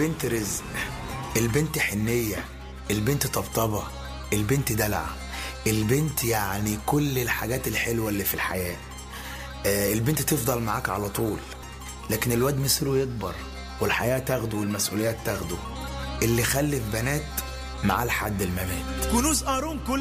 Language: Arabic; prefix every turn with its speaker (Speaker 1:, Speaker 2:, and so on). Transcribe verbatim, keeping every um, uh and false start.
Speaker 1: البنت رزق، البنت حنية، البنت طبطبة، البنت دلع، البنت يعني كل الحاجات الحلوة اللي في الحياة. آه البنت تفضل معاك على طول، لكن الواد مصيره يكبر والحياة تاخده والمسؤوليات تاخده. اللي خلف بنات معاه لحد الممات.
Speaker 2: كنوز قارون كل